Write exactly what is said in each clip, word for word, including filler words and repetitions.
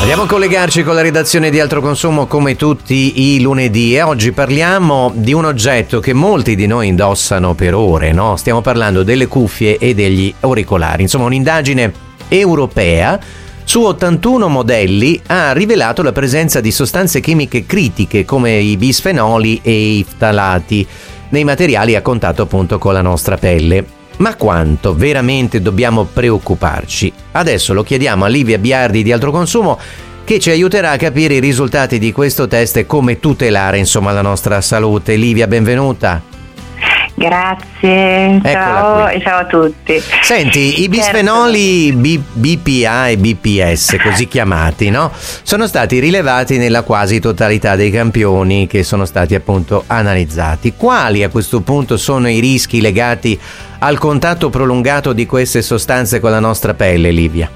Andiamo a collegarci con la redazione di Altro Consumo come tutti i lunedì e oggi parliamo di un oggetto che molti di noi indossano per ore, no? Stiamo parlando delle cuffie e degli auricolari. Insomma, un'indagine europea su ottantuno modelli ha rivelato la presenza di sostanze chimiche critiche come i bisfenoli e i ftalati nei materiali a contatto appunto con la nostra pelle. Ma quanto veramente dobbiamo preoccuparci? Adesso lo chiediamo a Livia Biardi di Altro Consumo, che ci aiuterà a capire i risultati di questo test e come tutelare insomma la nostra salute. Livia, benvenuta. Grazie, ciao e ciao a tutti. Senti, i bisfenoli B- BPA e B P S, così chiamati, no? Sono stati rilevati nella quasi totalità dei campioni che sono stati appunto analizzati. Quali a questo punto sono i rischi legati al contatto prolungato di queste sostanze con la nostra pelle, Livia?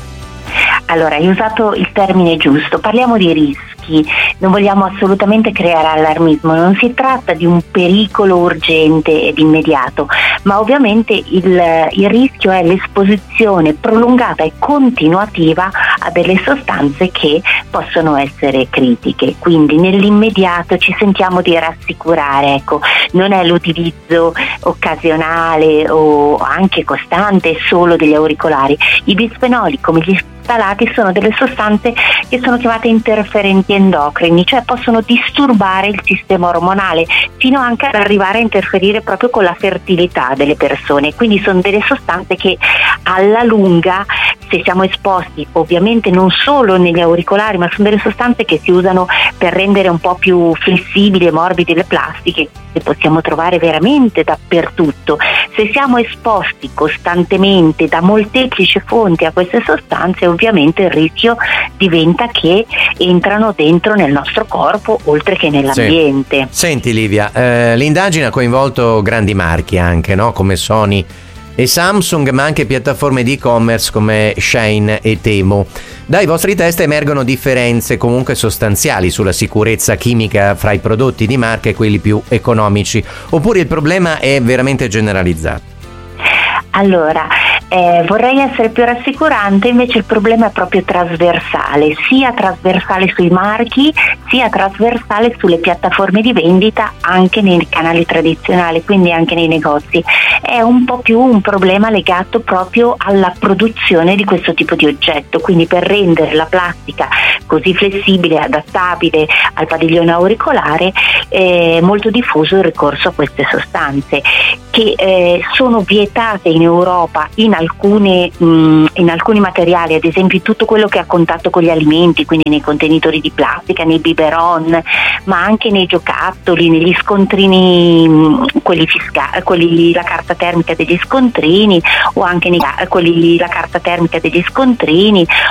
Allora, hai usato il termine giusto, parliamo di rischi, non vogliamo assolutamente creare allarmismo, non si tratta di un pericolo urgente ed immediato, ma ovviamente il, il rischio è l'esposizione prolungata e continuativa a delle sostanze che possono essere critiche, quindi nell'immediato ci sentiamo di rassicurare, ecco, non è l'utilizzo occasionale o anche costante solo degli auricolari. I bisfenoli, come gli ftalati, sono delle sostanze che sono chiamate interferenti endocrini, cioè possono disturbare il sistema ormonale fino anche ad arrivare a interferire proprio con la fertilità delle persone, quindi sono delle sostanze che alla lunga, se siamo esposti ovviamente non solo negli auricolari, ma sono delle sostanze che si usano per rendere un po' più flessibili e morbide le plastiche, che possiamo trovare veramente dappertutto. Se siamo esposti costantemente da molteplici fonti a queste sostanze, ovviamente il rischio diventa che entrano dentro nel nostro corpo oltre che nell'ambiente. Sì. Senti Livia, eh, l'indagine ha coinvolto grandi marchi anche, no? Come Sony e Samsung, ma anche piattaforme di e-commerce come Shein e Temu. Dai vostri test emergono differenze comunque sostanziali sulla sicurezza chimica fra i prodotti di marca e quelli più economici, oppure il problema è veramente generalizzato? Allora, eh, vorrei essere più rassicurante, invece il problema è proprio trasversale, sia trasversale sui marchi, sia trasversale sulle piattaforme di vendita, anche nei canali tradizionali, quindi anche nei negozi. È un po' più un problema legato proprio alla produzione di questo tipo di oggetto, quindi per rendere la plastica così flessibile e adattabile al padiglione auricolare è molto diffuso il ricorso a queste sostanze che eh, sono vietate in Europa in alcune mh, in alcuni materiali, ad esempio tutto quello che ha contatto con gli alimenti, quindi nei contenitori di plastica, nei biberon, ma anche nei giocattoli, negli scontrini mh, quelli fiscali, quelli la carta termica degli scontrini, o anche nei quelli la carta termica degli scontrini,